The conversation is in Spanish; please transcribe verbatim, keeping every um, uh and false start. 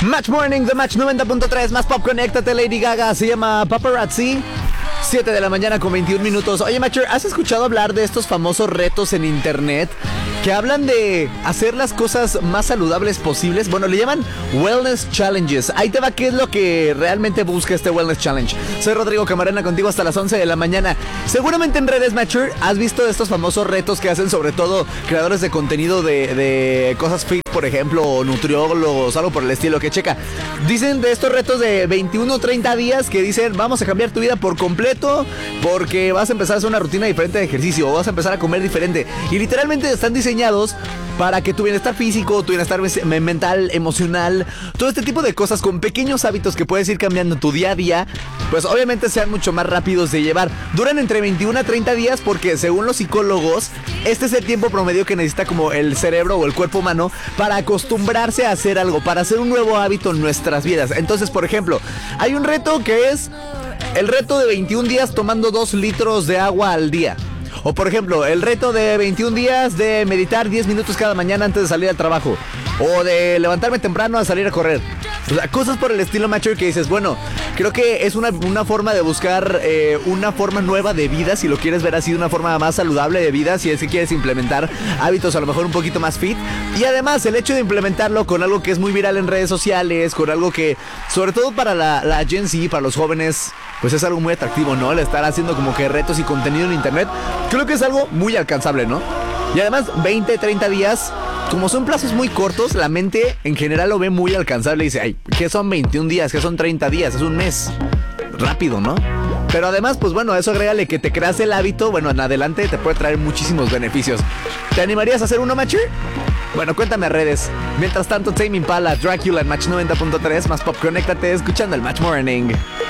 Match Morning de Match noventa punto tres, más pop, conéctate. Lady Gaga se llama Paparazzi. siete de la mañana con veintiún minutos. Oye, Matcher, ¿has escuchado hablar de estos famosos retos en internet que hablan de hacer las cosas más saludables posibles? Bueno, le llaman Wellness Challenges. Ahí te va qué es lo que realmente busca este Wellness Challenge. Soy Rodrigo Camarena, contigo hasta las once de la mañana. Seguramente en redes, Matcher, has visto estos famosos retos que hacen sobre todo creadores de contenido de, de cosas fit, por ejemplo, o nutriólogos, algo por el estilo. Que checa, dicen de estos retos de veintiuno o treinta días que dicen vamos a cambiar tu vida por completo porque vas a empezar a hacer una rutina diferente de ejercicio o vas a empezar a comer diferente. Y literalmente están diseñados para que tu bienestar físico, tu bienestar mental, emocional, todo este tipo de cosas con pequeños hábitos que puedes ir cambiando tu día a día, pues obviamente sean mucho más rápidos de llevar. Duran entre veintiuno a treinta días porque según los psicólogos, este es el tiempo promedio que necesita como el cerebro o el cuerpo humano para acostumbrarse a hacer algo, para hacer un nuevo hábito en nuestras vidas. Entonces, por ejemplo, hay un reto que es el reto de veintiún días tomando dos litros de agua al día. O por ejemplo, el reto de veintiún días de meditar diez minutos cada mañana antes de salir al trabajo. O de levantarme temprano a salir a correr. O sea, cosas por el estilo, Matcher, que dices, bueno, creo que es una, una forma de buscar eh, una forma nueva de vida, si lo quieres ver así, una forma más saludable de vida, si es que quieres implementar hábitos a lo mejor un poquito más fit. Y además el hecho de implementarlo con algo que es muy viral en redes sociales, con algo que, sobre todo para la, la Gen Z, para los jóvenes, pues es algo muy atractivo, ¿no? El estar haciendo como que retos y contenido en internet, creo que es algo muy alcanzable, ¿no? Y además veinte, treinta días, como son plazos muy cortos, la mente en general lo ve muy alcanzable y dice, ay, ¿qué son veintiún días? ¿Qué son treinta días? Es un mes. Rápido, ¿no? Pero además, pues bueno, eso agrégale que te creas el hábito, bueno, en adelante te puede traer muchísimos beneficios. ¿Te animarías a hacer uno, Matcher? Bueno, cuéntame a redes. Mientras tanto, Tame Impala, Dracula en Match noventa punto tres, más pop, conéctate escuchando el Match Morning.